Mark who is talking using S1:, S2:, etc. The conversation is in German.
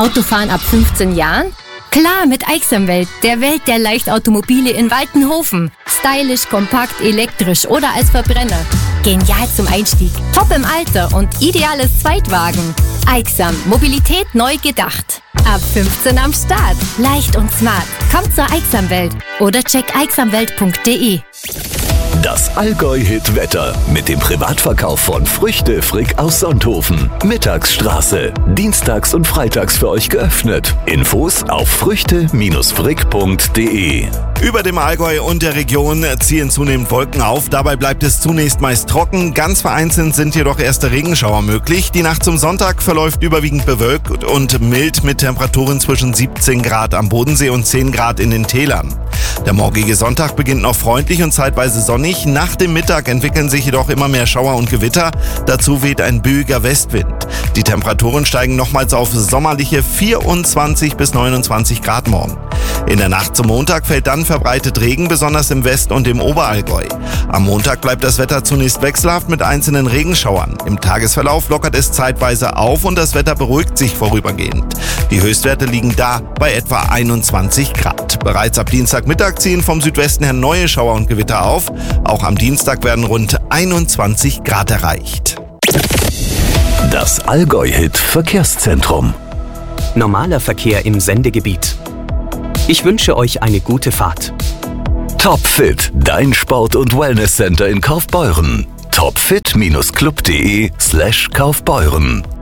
S1: Autofahren ab 15 Jahren? Klar, mit Aixamwelt, der Welt der Leichtautomobile in Waltenhofen. Stylisch, kompakt, elektrisch oder als Verbrenner. Genial zum Einstieg, top im Alter und ideales Zweitwagen. Aixam, Mobilität neu gedacht. Ab 15 am Start. Leicht und smart. Kommt zur Aixamwelt oder check aixamwelt.de.
S2: Das Allgäu-Hit-Wetter mit dem Privatverkauf von Früchte Frick aus Sonthofen. Mittagsstraße. Dienstags und freitags für euch geöffnet. Infos auf früchte-frick.de.
S3: Über dem Allgäu und der Region ziehen zunehmend Wolken auf. Dabei bleibt es zunächst meist trocken. Ganz vereinzelt sind jedoch erste Regenschauer möglich. Die Nacht zum Sonntag verläuft überwiegend bewölkt und mild mit Temperaturen zwischen 17 Grad am Bodensee und 10 Grad in den Tälern. Der morgige Sonntag beginnt noch freundlich und zeitweise sonnig. Nach dem Mittag entwickeln sich jedoch immer mehr Schauer und Gewitter. Dazu weht ein böiger Westwind. Die Temperaturen steigen nochmals auf sommerliche 24 bis 29 Grad morgen. In der Nacht zum Montag fällt dann verbreitet Regen, besonders im West- und im Oberallgäu. Am Montag bleibt das Wetter zunächst wechselhaft mit einzelnen Regenschauern. Im Tagesverlauf lockert es zeitweise auf und das Wetter beruhigt sich vorübergehend. Die Höchstwerte liegen da bei etwa 21 Grad. Bereits ab Dienstagmittag ziehen vom Südwesten her neue Schauer und Gewitter auf. Auch am Dienstag werden rund 21 Grad erreicht.
S2: Das Allgäu-Hit-Verkehrszentrum.
S4: Normaler Verkehr im Sendegebiet. Ich wünsche euch eine gute Fahrt.
S2: Topfit, dein Sport- und Wellnesscenter in Kaufbeuren. topfit-club.de/Kaufbeuren.